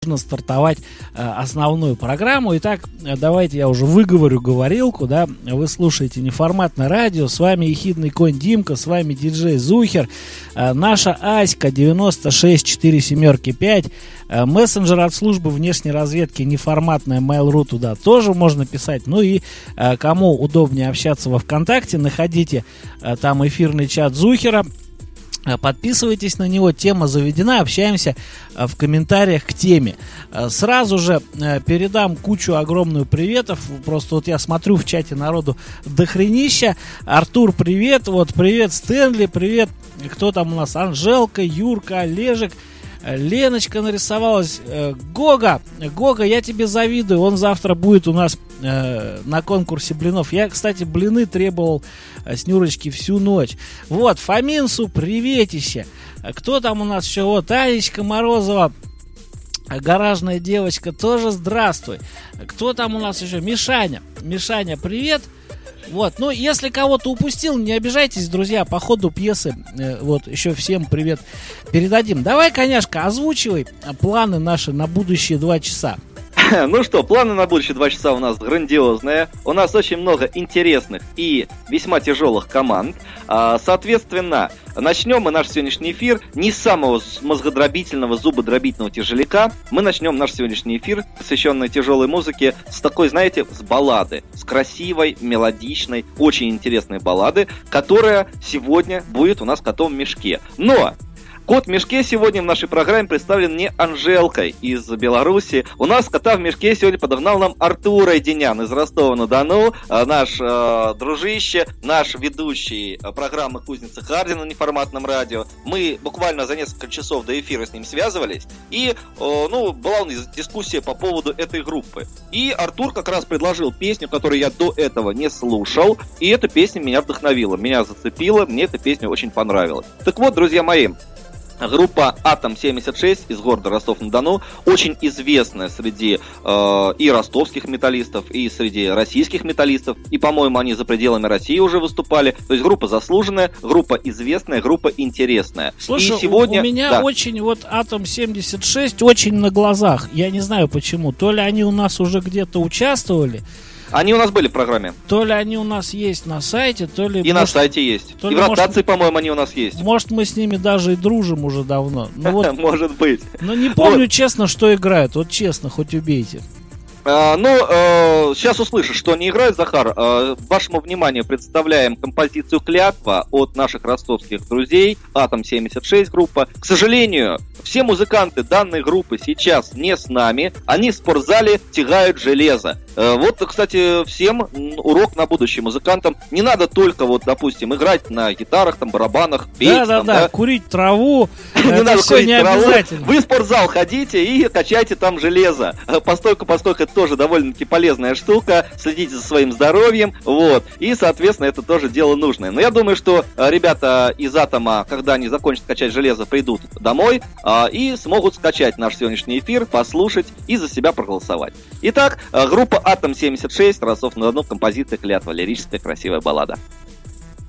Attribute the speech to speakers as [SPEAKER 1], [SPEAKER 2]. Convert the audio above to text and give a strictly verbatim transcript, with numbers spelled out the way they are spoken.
[SPEAKER 1] Нужно стартовать э, основную программу. Итак, давайте я уже выговорю говорилку, да, вы слушаете неформатное радио, с вами ехидный конь Димка, с вами диджей Зухер, э, наша Аська девяносто шесть четыре семерки пять, э, мессенджер от службы внешней разведки неформатная Mail.ru, туда тоже можно писать, ну и э, кому удобнее общаться во ВКонтакте, находите э, там эфирный чат Зухера. Подписывайтесь на него, тема заведена, общаемся в комментариях к теме. Сразу же передам кучу огромную приветов, просто вот я смотрю в чате народу дохренища. Артур, привет, вот привет Стэнли, привет, кто там у нас, Анжелка, Юрка, Олежек, Леночка нарисовалась, Гога, Гога, я тебе завидую, он завтра будет у нас э, на конкурсе блинов. Я, кстати, блины требовал с Нюрочки всю ночь. Вот, Фоминсу, приветище. Кто там у нас еще? Вот, Анечка Морозова, гаражная девочка, тоже здравствуй. Кто там у нас еще? Мишаня, Мишаня, привет. Вот, ну, если кого-то упустил, не обижайтесь, друзья, по ходу пьесы, э, вот, еще всем привет передадим. Давай, коняшка, озвучивай планы наши на будущие два часа.
[SPEAKER 2] Ну что, планы на будущие два часа у нас грандиозные. У нас очень много интересных и весьма тяжелых команд. Соответственно, начнем мы наш сегодняшний эфир не с самого мозгодробительного, зубодробительного тяжеляка. Мы начнем наш сегодняшний эфир, посвященный тяжелой музыке, с такой, знаете, с баллады. С красивой, мелодичной, очень интересной баллады, которая сегодня будет у нас котом в мешке. Но... Кот в мешке сегодня в нашей программе представлен не Анжелкой из Беларуси. У нас кота в мешке сегодня подогнал нам Артур Айденян из Ростова-на-Дону, наш э, дружище, наш ведущий программы «Кузница Харди» на неформатном радио. Мы буквально за несколько часов до эфира с ним связывались, и э, ну, была у нас дискуссия по поводу этой группы. И Артур как раз предложил песню, которую я до этого не слушал, и эта песня меня вдохновила, меня зацепила, мне эта песня очень понравилась. Так вот, друзья мои, группа Атом семьдесят шесть из города Ростов-на-Дону, очень известная среди э, и ростовских металлистов, и среди российских металлистов, и, по-моему, они за пределами России уже выступали. То есть группа заслуженная, группа известная, группа интересная.
[SPEAKER 1] Слушай,
[SPEAKER 2] и сегодня...
[SPEAKER 1] у меня
[SPEAKER 2] да.
[SPEAKER 1] очень, вот Атом семьдесят шесть очень на глазах. Я не знаю почему. То ли они у нас уже где-то участвовали,
[SPEAKER 2] Они у нас были в программе.
[SPEAKER 1] то ли они у нас есть на сайте, то ли...
[SPEAKER 2] И
[SPEAKER 1] может,
[SPEAKER 2] на сайте есть.
[SPEAKER 1] то
[SPEAKER 2] И
[SPEAKER 1] ли,
[SPEAKER 2] в ротации,
[SPEAKER 1] может,
[SPEAKER 2] по-моему, они у нас есть.
[SPEAKER 1] Может, мы с ними даже и дружим уже давно. Ну, вот,
[SPEAKER 2] Может быть.
[SPEAKER 1] но не помню,
[SPEAKER 2] Вот.
[SPEAKER 1] честно, что играют. Вот честно, хоть убейте.
[SPEAKER 2] А, ну, э, сейчас услышишь, что они играют, Захар. Э, вашему вниманию представляем композицию «Клятва» от наших ростовских друзей, Атом семьдесят шесть группа. К сожалению, все музыканты данной группы сейчас не с нами, они в спортзале тягают железо. Э, вот, кстати, всем урок на будущее музыкантам. Не надо только, вот, допустим, играть на гитарах, там, барабанах, петь.
[SPEAKER 1] Да, да,
[SPEAKER 2] там,
[SPEAKER 1] да, курить траву.
[SPEAKER 2] Не
[SPEAKER 1] Это
[SPEAKER 2] надо
[SPEAKER 1] все
[SPEAKER 2] курить
[SPEAKER 1] не
[SPEAKER 2] траву.
[SPEAKER 1] обязательно.
[SPEAKER 2] Вы в спортзал ходите и качайте там железо. Постольку, поскольку это тоже довольно-таки полезная штука. Следите за своим здоровьем. Вот. И, соответственно, это тоже дело нужное. Но я думаю, что ребята из Атома, когда они закончат качать железо, придут домой а, и смогут скачать наш сегодняшний эфир, послушать и за себя проголосовать. Итак, группа Атом семьдесят шесть, Ростов-на-Дону, композиция «Клятва», лирическая красивая баллада.